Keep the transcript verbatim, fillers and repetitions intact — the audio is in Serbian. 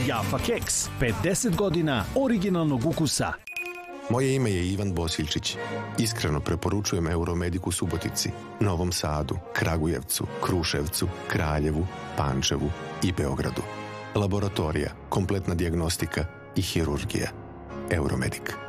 Jaffa keks, pedeset godina originalnog ukusa. Moje ime je Ivan Bosiljčić. Iskreno preporučujem Euromedik u Subotici, Novom Sadu, Kragujevcu, Kruševcu, Kraljevu, Pančevu i Beogradu. Laboratorija, kompletna dijagnostika i hirurgija. Euromedik.